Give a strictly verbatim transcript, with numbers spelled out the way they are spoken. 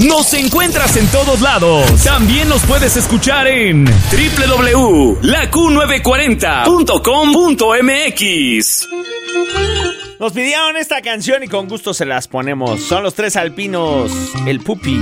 Nos encuentras en todos lados. También nos puedes escuchar en doble u doble u doble u punto la Q novecientos cuarenta punto com punto m x. Nos pidieron esta canción y con gusto se las ponemos. Son los Tres Alpinos, El Pupi.